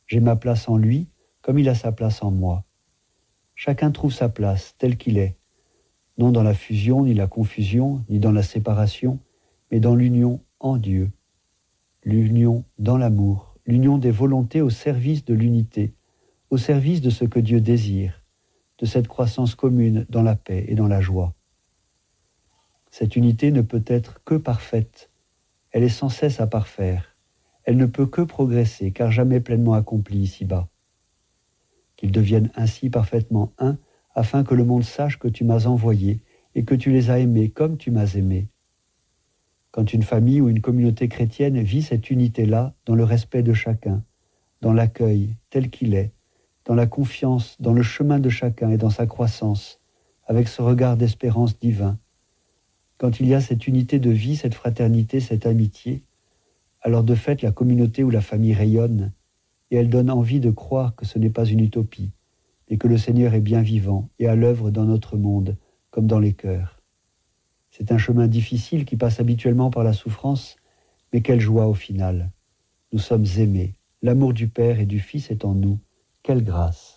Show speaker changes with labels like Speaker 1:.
Speaker 1: J'ai ma place en lui, comme il a sa place en moi. Chacun trouve sa place, tel qu'il est, non dans la fusion, ni la confusion, ni dans la séparation, mais dans l'union en Dieu, l'union dans l'amour, l'union des volontés au service de l'unité, au service de ce que Dieu désire, de cette croissance commune dans la paix et dans la joie. Cette unité ne peut être que parfaite, elle est sans cesse à parfaire, elle ne peut que progresser, car jamais pleinement accomplie ici-bas. Qu'ils deviennent ainsi parfaitement un, afin que le monde sache que tu m'as envoyé et que tu les as aimés comme tu m'as aimé. Quand une famille ou une communauté chrétienne vit cette unité-là dans le respect de chacun, dans l'accueil tel qu'il est, dans la confiance, dans le chemin de chacun et dans sa croissance, avec ce regard d'espérance divin, quand il y a cette unité de vie, cette fraternité, cette amitié, alors de fait la communauté ou la famille rayonne et elle donne envie de croire que ce n'est pas une utopie, mais que le Seigneur est bien vivant et à l'œuvre dans notre monde, comme dans les cœurs. C'est un chemin difficile qui passe habituellement par la souffrance, mais quelle joie au final. Nous sommes aimés, l'amour du Père et du Fils est en nous, quelle grâce.